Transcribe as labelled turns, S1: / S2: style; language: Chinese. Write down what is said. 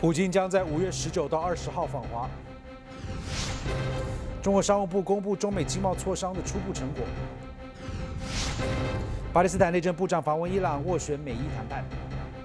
S1: 普京将在5月19到20号访华。中国商务部公布中美经贸磋商的初步成果。巴勒斯坦内政部长访问伊朗，斡旋美伊谈判。